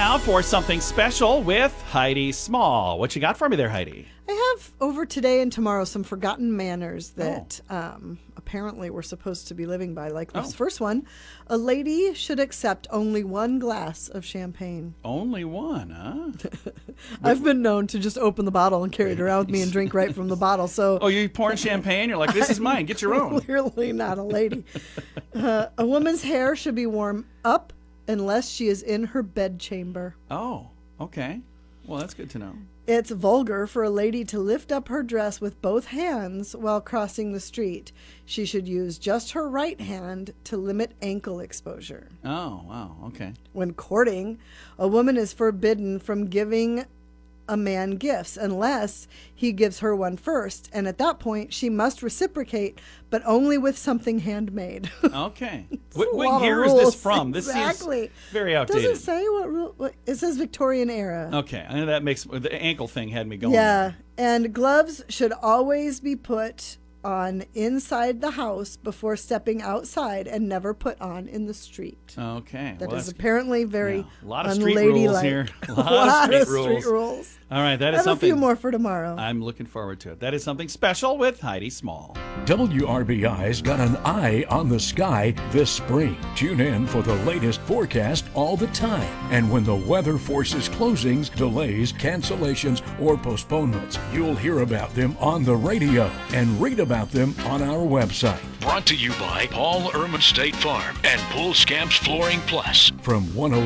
now for something special with Heidi Small. What you got for me there, Heidi? I have over today and tomorrow some forgotten manners that apparently we're supposed to be living by. Like this first one, a lady should accept only one glass of champagne. Only one, huh? I've been known to just open the bottle and carry it around with me and drink right from the bottle. So, Oh, you pouring champagne? You're like, this is mine. Get your own. Clearly not a lady. A woman's hair should be warm up unless she is in her bedchamber. Oh, okay. Well, that's good to know. It's vulgar for a lady to lift up her dress with both hands while crossing the street. She should use just her right hand to limit ankle exposure. Oh, wow. Okay. When courting, a woman is forbidden from giving a man gifts unless he gives her one first. And at that point, she must reciprocate, but only with something handmade. Okay. What year is this from? Exactly. This seems very outdated. Doesn't say what rule. It says Victorian era. Okay. I know that makes the ankle thing had me going. Yeah. And gloves should always be put on inside the house before stepping outside and never put on in the street. Okay. That well, is that's apparently very a lot of street rules unladylike. here. A lot of street rules. All right, that I is have something. a few more for tomorrow. I'm looking forward to it. That is something special with Heidi Small. WRBI's got an eye on the sky this spring. Tune in for the latest forecast all the time. And when the weather forces closings, delays, cancellations, or postponements, you'll hear about them on the radio and read about them on our website. Brought to you by Paul Erman State Farm and Pool Scamps Flooring Plus. From 102